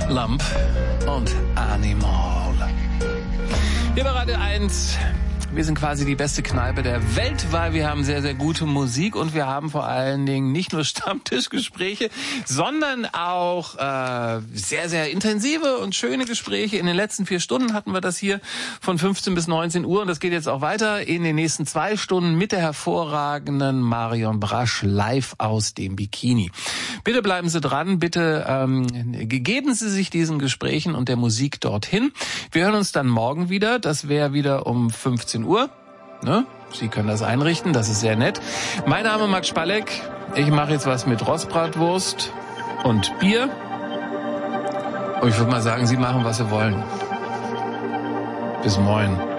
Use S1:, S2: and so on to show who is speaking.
S1: Lump und Animal. Hier bei Radio 1. Wir sind quasi die beste Kneipe der Welt, weil wir haben sehr, sehr gute Musik und wir haben vor allen Dingen nicht nur Stammtischgespräche, sondern auch sehr, sehr intensive und schöne Gespräche. In den letzten 4 Stunden hatten wir das hier von 15 bis 19 Uhr und das geht jetzt auch weiter in den nächsten 2 Stunden mit der hervorragenden Marion Brasch live aus dem Bikini. Bitte bleiben Sie dran, bitte geben Sie sich diesen Gesprächen und der Musik dorthin. Wir hören uns dann morgen wieder, das wäre wieder um 15 Uhr. Ne? Sie können das einrichten, das ist sehr nett. Mein Name ist Max Spalleck. Ich mache jetzt was mit Rostbratwurst und Bier. Und ich würde mal sagen, Sie machen, was Sie wollen. Bis morgen.